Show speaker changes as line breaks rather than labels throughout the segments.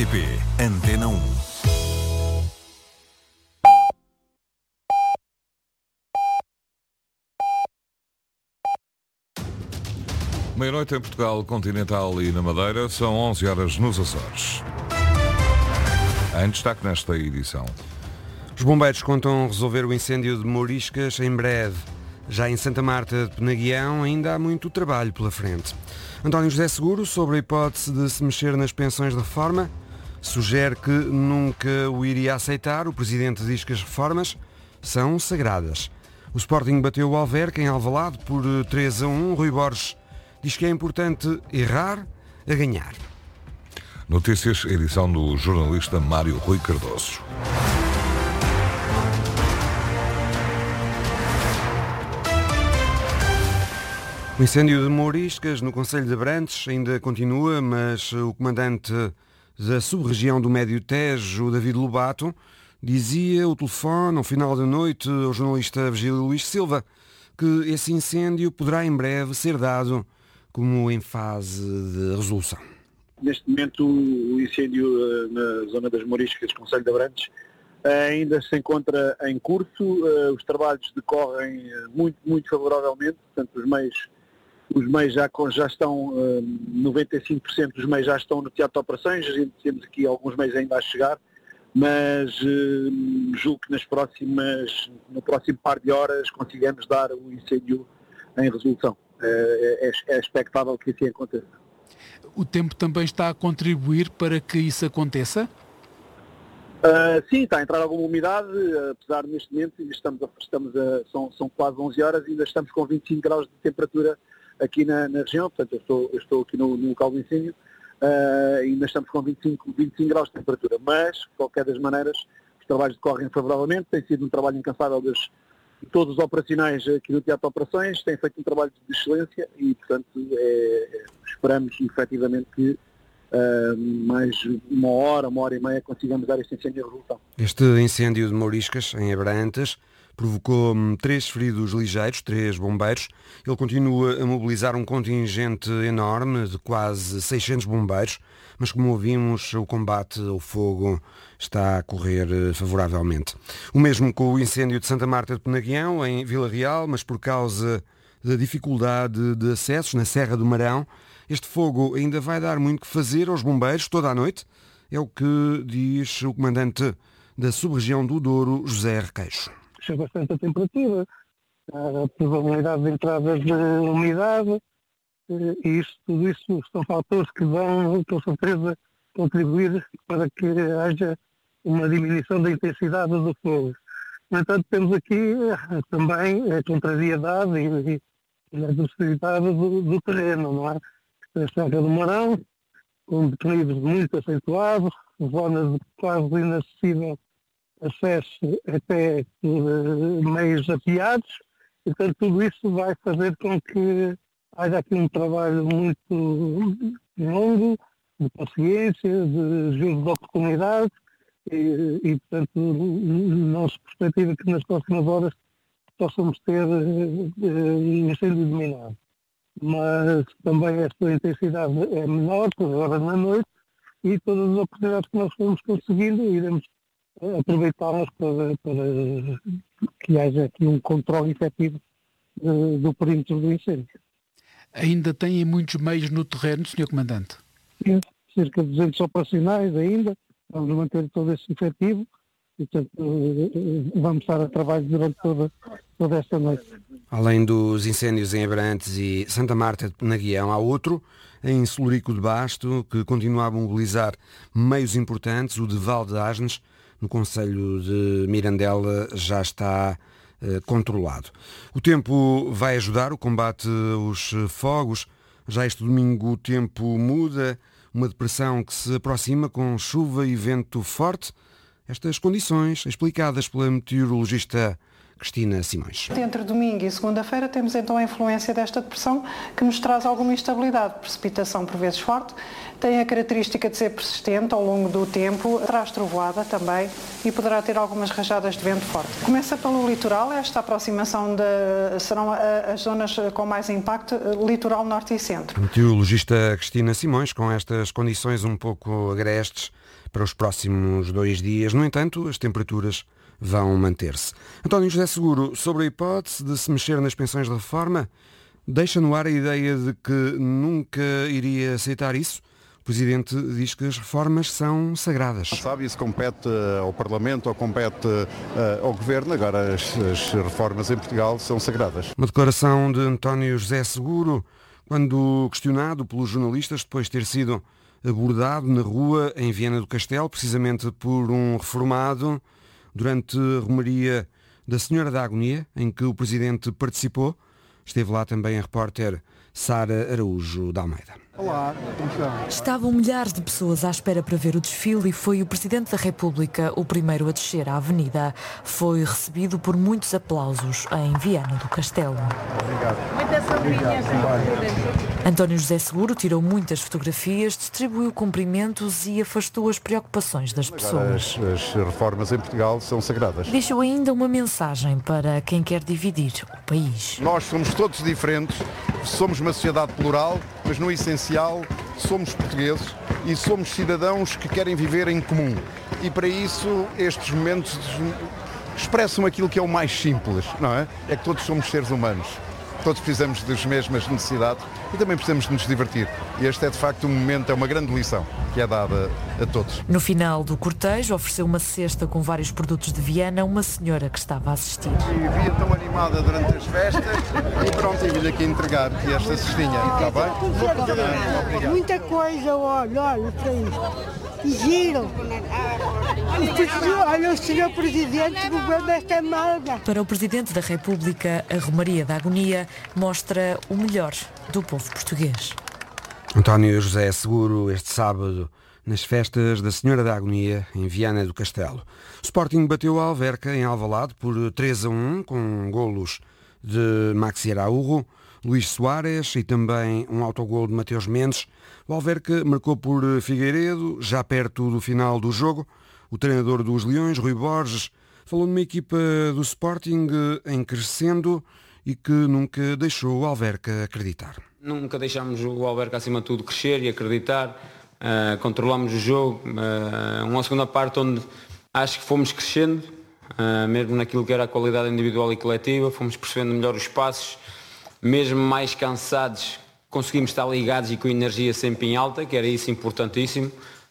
RTP Antena 1. Meia-noite em Portugal continental e na Madeira, são 11 horas nos Açores. Em destaque nesta edição.
Os bombeiros contam resolver o incêndio de Mouriscas em breve. Já em Santa Marta de Penaguião ainda há muito trabalho pela frente. António José Seguro, sobre a hipótese de se mexer nas pensões de reforma, sugere que nunca o iria aceitar. O presidente diz que as reformas são sagradas. O Sporting bateu o Alverca em Alvalade por 3-1. Rui Borges diz que é importante errar a ganhar.
Notícias, edição do jornalista Mário Rui Cardoso.
O incêndio de Mouriscas, no concelho de Abrantes, ainda continua, mas o comandante da sub-região do Médio Tejo, David Lobato, dizia ao telefone, ao final da noite, ao jornalista Virgílio Luís Silva, que esse incêndio poderá em breve ser dado como em fase de resolução.
Neste momento o incêndio na zona das Mouriscas, concelho de Abrantes, ainda se encontra em curso. Os trabalhos decorrem muito favoravelmente, portanto os meios já estão, 95% dos meios já estão no teatro de operações. A gente temos aqui alguns meios ainda a chegar, mas julgo que no próximo par de horas consigamos dar o incêndio em resolução. É expectável que assim aconteça.
O tempo também está a contribuir para que isso aconteça?
Sim, está a entrar alguma umidade, apesar de neste momento são quase 11 horas e ainda estamos com 25 graus de temperatura aqui na região. Portanto, eu estou aqui no local do incêndio e ainda estamos com 25 graus de temperatura, mas, de qualquer das maneiras, os trabalhos decorrem favoravelmente. Tem sido um trabalho incansável de todos os operacionais aqui no Teatro de Operações, têm feito um trabalho de excelência e, portanto, esperamos efetivamente que mais uma hora e meia consigamos dar este incêndio à resolução.
Este incêndio de Mouriscas, em Abrantes, provocou 3 feridos ligeiros, 3 bombeiros. Ele continua a mobilizar um contingente enorme de quase 600 bombeiros, mas como ouvimos, o combate ao fogo está a correr favoravelmente. O mesmo com o incêndio de Santa Marta de Penaguião, em Vila Real, mas por causa da dificuldade de acessos na Serra do Marão, este fogo ainda vai dar muito que fazer aos bombeiros toda a noite. É o que diz o comandante da sub-região do Douro, José Requeixo.
É bastante a temperatura, a probabilidade de entrada de umidade, e tudo isso são fatores que vão, com certeza, contribuir para que haja uma diminuição da intensidade do fogo. No entanto, temos aqui também a contrariedade e a adversidade do terreno, não é? A Serra do Marão, com declives muito acentuados, zonas de quase inacessível acesso até por meios apiados, e portanto tudo isso vai fazer com que haja aqui um trabalho muito longo, de paciência, de juízo de oportunidade e portanto não se perspectiva que nas próximas horas possamos ter incêndio dominado. Mas também esta intensidade é menor, por agora na noite, e todas as oportunidades que nós fomos conseguindo iremos aproveitá-las para que haja aqui um controle efetivo do perímetro do incêndio.
Ainda têm muitos meios no terreno, Sr. Comandante?
Sim, cerca de 200 operacionais ainda, vamos manter todo esse efetivo e, portanto, vamos estar a trabalho durante toda esta noite.
Além dos incêndios em Abrantes e Santa Marta de Penaguião, há outro em Celurico de Basto que continua a mobilizar meios importantes. O de Val de Asnes, no concelho de Mirandela, já está controlado. O tempo vai ajudar o combate aos fogos. Já este domingo o tempo muda, uma depressão que se aproxima com chuva e vento forte. Estas condições, explicadas pela meteorologista Cristina Simões.
Entre domingo e segunda-feira temos então a influência desta depressão que nos traz alguma instabilidade, precipitação por vezes forte, tem a característica de ser persistente ao longo do tempo, traz trovoada também e poderá ter algumas rajadas de vento forte. Começa pelo litoral, esta aproximação serão as zonas com mais impacto, litoral norte e centro.
Meteorologista Cristina Simões, com estas condições um pouco agrestes para os próximos 2 dias. No entanto, as temperaturas vão manter-se. António José Seguro, sobre a hipótese de se mexer nas pensões de reforma, deixa no ar a ideia de que nunca iria aceitar isso. O Presidente diz que as reformas são sagradas.
Sabe, isso compete ao Parlamento ou compete ao Governo. Agora as reformas em Portugal são sagradas.
Uma declaração de António José Seguro, quando questionado pelos jornalistas depois de ter sido abordado na rua em Viana do Castelo, precisamente por um reformado, durante a romaria da Senhora da Agonia, em que o Presidente participou. Esteve lá também a repórter Sara Araújo de Almeida.
Olá, como estão?
Estavam milhares de pessoas à espera para ver o desfile e foi o Presidente da República o primeiro a descer à avenida. Foi recebido por muitos aplausos em Viana do Castelo.
Obrigado.
Muitas sombrinhas.
António José Seguro tirou muitas fotografias, distribuiu cumprimentos e afastou as preocupações das pessoas.
As reformas em Portugal são sagradas.
Deixou ainda uma mensagem para quem quer dividir o país.
Nós somos todos diferentes, somos uma sociedade plural, mas no essencial somos portugueses e somos cidadãos que querem viver em comum. E para isso estes momentos expressam aquilo que é o mais simples, não é? É que todos somos seres humanos. Todos precisamos das mesmas necessidades e também precisamos de nos divertir. E este é de facto um momento, é uma grande lição que é dada a todos.
No final do cortejo ofereceu uma cesta com vários produtos de Viana a uma senhora que estava a assistir.
E via tão animada durante as festas e pronto, e vim aqui entregar esta cestinha, está bem?
Muita coisa, olha para isto. Giro. Olha, o Sr. Presidente governa esta malga.
Para o Presidente da República, a Romaria da Agonia mostra o melhor do povo português.
António José Seguro, este sábado, nas festas da Senhora da Agonia, em Viana do Castelo. O Sporting bateu o Alverca em Alvalade por 3-1, com golos de Maxi Araújo, Luís Soares e também um autogolo de Mateus Mendes. O Alverca marcou por Figueiredo, já perto do final do jogo. O treinador dos Leões, Rui Borges, falou numa equipa do Sporting em crescendo e que nunca deixou o Alverca acreditar.
Nunca deixámos o Alverca acima de tudo crescer e acreditar. Controlámos o jogo. Uma segunda parte onde acho que fomos crescendo, mesmo naquilo que era a qualidade individual e coletiva. Fomos percebendo melhor os passos. Mesmo mais cansados, conseguimos estar ligados e com energia sempre em alta, que era isso importantíssimo.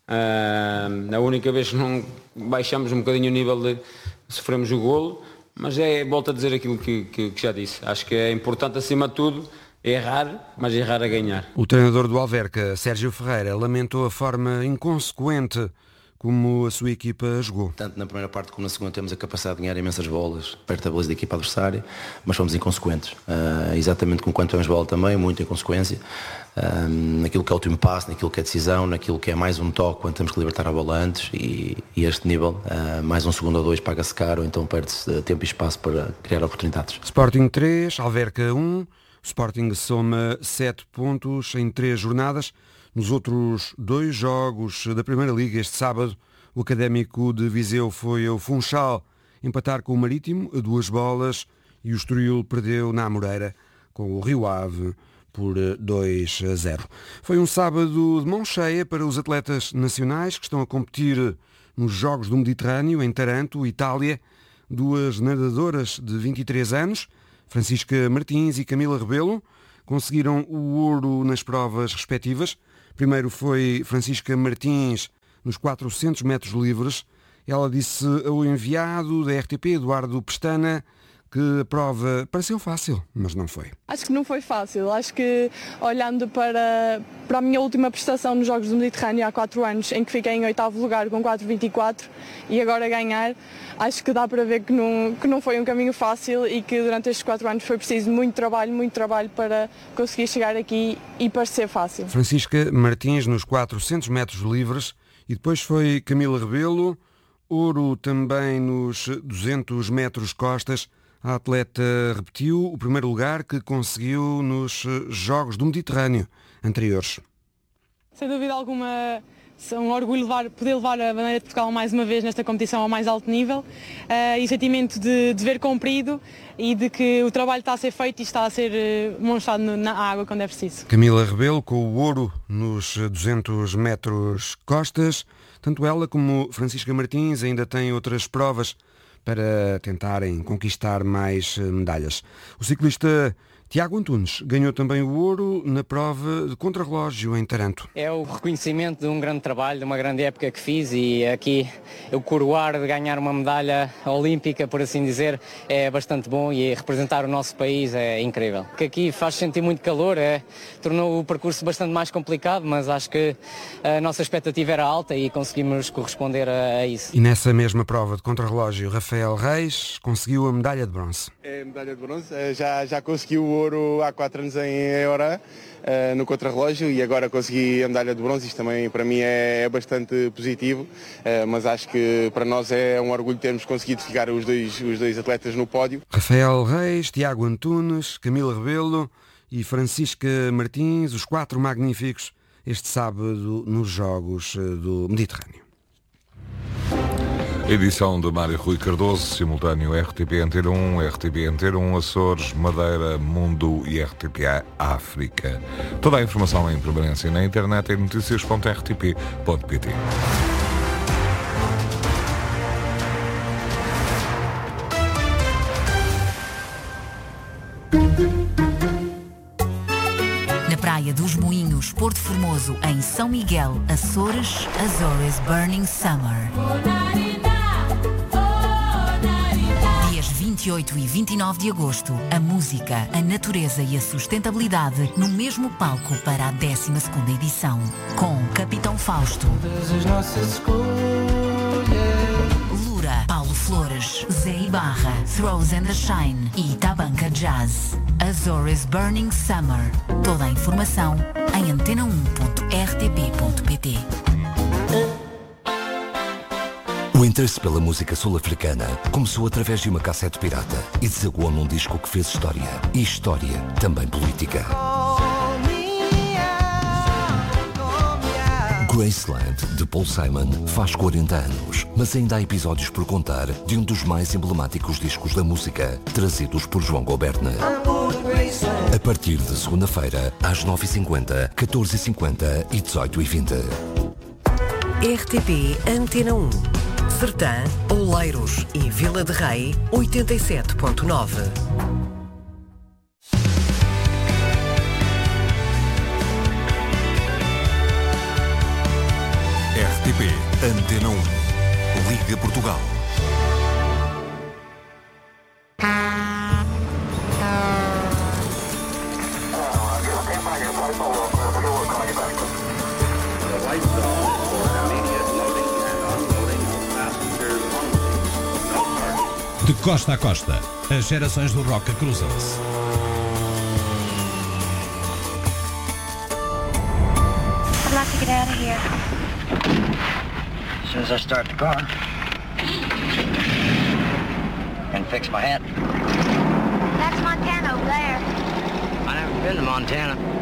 A única vez que não baixamos um bocadinho o nível de sofremos o golo, mas volto a dizer aquilo que já disse. Acho que é importante acima de tudo errar, mas errar a ganhar.
O treinador do Alverca, Sérgio Ferreira, lamentou a forma inconsequente como a sua equipa jogou.
Tanto na primeira parte como na segunda temos a capacidade de ganhar imensas bolas perto da baliza da equipa adversária, mas fomos inconsequentes. Exatamente como quando temos bola também, muita inconsequência. Naquilo que é o último passo, naquilo que é decisão, naquilo que é mais um toque quando temos que libertar a bola antes e este nível, mais um segundo ou dois paga-se caro, então perde-se tempo e espaço para criar oportunidades.
Sporting 3, Alverca 1, Sporting soma 7 pontos em 3 jornadas. Nos outros 2 jogos da Primeira Liga este sábado, o Académico de Viseu foi ao Funchal empatar com o Marítimo a 2 bolas e o Estoril perdeu na Amoreira com o Rio Ave por 2-0. Foi um sábado de mão cheia para os atletas nacionais que estão a competir nos Jogos do Mediterrâneo, em Taranto, Itália. 2 nadadoras de 23 anos, Francisca Martins e Camila Rebelo, conseguiram o ouro nas provas respectivas. Primeiro foi Francisca Martins nos 400 metros livres. Ela disse ao enviado da RTP, Eduardo Pestana, que a prova pareceu fácil, mas não foi.
Acho que não foi fácil. Acho que olhando para a minha última prestação nos Jogos do Mediterrâneo há 4 anos, em que fiquei em 8º lugar com 4,24 e agora ganhar, acho que dá para ver que não foi um caminho fácil e que durante estes 4 anos foi preciso muito trabalho para conseguir chegar aqui e parecer fácil.
Francisca Martins nos 400 metros livres e depois foi Camila Rebelo, ouro também nos 200 metros costas. A atleta repetiu o primeiro lugar que conseguiu nos Jogos do Mediterrâneo anteriores.
Sem dúvida alguma, é um orgulho poder levar a bandeira de Portugal mais uma vez nesta competição ao mais alto nível e o sentimento de dever cumprido e de que o trabalho está a ser feito e está a ser demonstrado na água quando é preciso.
Camila Rebelo com o ouro nos 200 metros costas. Tanto ela como Francisca Martins ainda têm outras provas para tentarem conquistar mais medalhas. O ciclista Tiago Antunes ganhou também o ouro na prova de contrarrelógio em Taranto.
É o reconhecimento de um grande trabalho, de uma grande época que fiz, e aqui eu coroar de ganhar uma medalha olímpica, por assim dizer, é bastante bom, e representar o nosso país é incrível. Que aqui faz sentir muito calor, tornou o percurso bastante mais complicado, mas acho que a nossa expectativa era alta e conseguimos corresponder a isso.
E nessa mesma prova de contrarrelógio, Rafael Reis conseguiu a medalha de bronze.
É a medalha de bronze, já conseguiu o ouro há 4 anos em Oran, no contrarrelógio, e agora consegui a medalha de bronze. Isto também para mim é bastante positivo, mas acho que para nós é um orgulho termos conseguido ficar os dois atletas no pódio.
Rafael Reis, Tiago Antunes, Camila Rebelo e Francisca Martins, os 4 magníficos este sábado nos Jogos do Mediterrâneo.
Edição de Mário Rui Cardoso, simultâneo RTP Antena 1, RTP Antena 1 Açores, Madeira, Mundo e RTP África. Toda a informação em permanência na internet em noticias.rtp.pt.
Na Praia dos Moinhos, Porto Formoso, em São Miguel, Açores, Azores Burning Summer. 28 e 29 de agosto, a música, a natureza e a sustentabilidade no mesmo palco para a 12ª edição, com Capitão Fausto, Lura, Paulo Flores, Zé Ibarra, Throws and the Shine e Tabanca Jazz. Azores Burning Summer. Toda a informação em antena1.rtp.pt.
O interesse pela música sul-africana começou através de uma cassete pirata e desaguou num disco que fez história. E história também política. Graceland, de Paul Simon, faz 40 anos, mas ainda há episódios por contar de um dos mais emblemáticos discos da música, trazidos por João Goberna. A partir de segunda-feira, às 9h50, 14h50 e 18h20.
RTP Antena 1. Sertã, Oleiros e Vila de Rei, 87.9.
RTP Antena 1. Liga Portugal.
De costa a costa, as gerações do rock cruzam-se.
I'd like to get out of here.
As soon as I start the car and fix my hat.
That's Montana over there.
I never been to Montana.